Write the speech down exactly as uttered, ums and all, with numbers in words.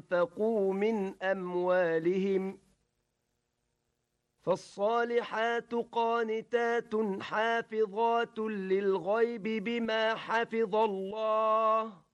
أنفقوا من أموالهم فالصالحات قانتات حافظات للغيب بما حفظ الله